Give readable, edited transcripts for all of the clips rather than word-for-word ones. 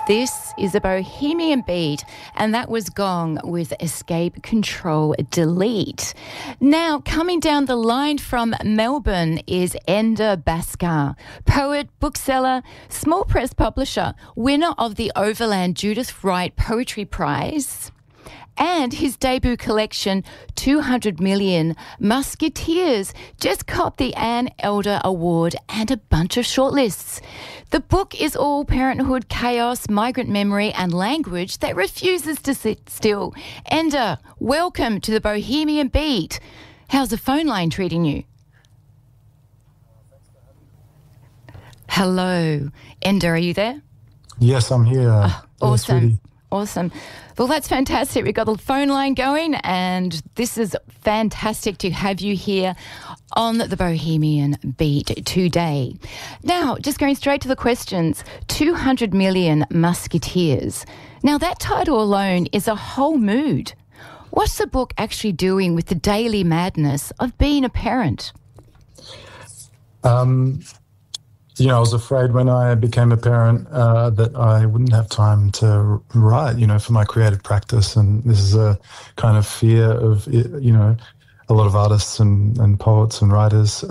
This is a Bohemian Beat, and that was Gong with Escape, Control, Delete. Now, coming down the line from Melbourne is Enda Bhaskar, poet, bookseller, small press publisher, winner of the Overland Judith Wright Poetry Prize, and his debut collection, 200 Million Musketeers, just copped the Anne Elder Award and a bunch of shortlists. The book is all parenthood, chaos, migrant memory and language that refuses to sit still. Enda, welcome to the Bohemian Beat. How's the phone line treating you? Hello. Enda, are you there? Yes, I'm here. Awesome. Yes, Awesome. Well, that's fantastic. We've got the phone line going, and this is fantastic to have you here on the Bohemian Beat today. Now, just going straight to the questions, 200 Million Musketeers. Now, that title alone is a whole mood. What's the book actually doing with the daily madness of being a parent? I was afraid when I became a parent that I wouldn't have time to write, for my creative practice. And this is a kind of fear of, a lot of artists and poets and writers.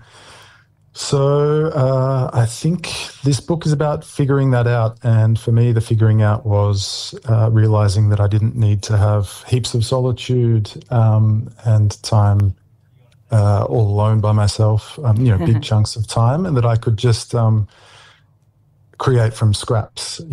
So I think this book is about figuring that out. And for me, the figuring out was realizing that I didn't need to have heaps of solitude and time all alone by myself, big chunks of time, and that I could just create from scraps,